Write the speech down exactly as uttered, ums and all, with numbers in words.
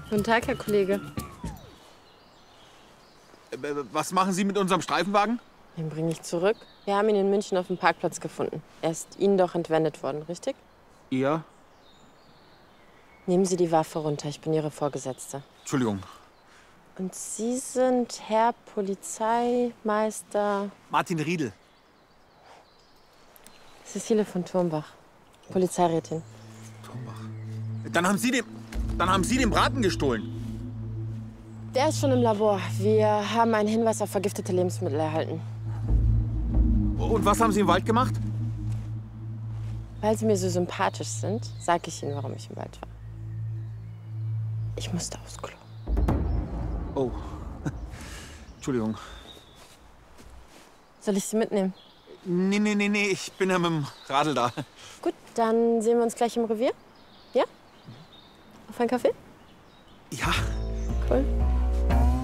Guten Tag, Herr Kollege. Was machen Sie mit unserem Streifenwagen? Den bringe ich zurück. Wir haben ihn in München auf dem Parkplatz gefunden. Er ist Ihnen doch entwendet worden, richtig? Ja. Nehmen Sie die Waffe runter, ich bin Ihre Vorgesetzte. Entschuldigung. Und Sie sind Herr Polizeimeister... Martin Riedel. Cecile von Turmbach, Polizeirätin. Turmbach. Dann haben Sie den, dann haben Sie den Braten gestohlen. Der ist schon im Labor. Wir haben einen Hinweis auf vergiftete Lebensmittel erhalten. Und was haben Sie im Wald gemacht? Weil Sie mir so sympathisch sind, sage ich Ihnen, warum ich im Wald war. Ich musste aufs Klo. Oh. Entschuldigung. Soll ich Sie mitnehmen? Nee, nee, nee, nee, ich bin ja mit dem Radl da. Gut, dann sehen wir uns gleich im Revier. Ja? Auf einen Kaffee? Ja. Cool.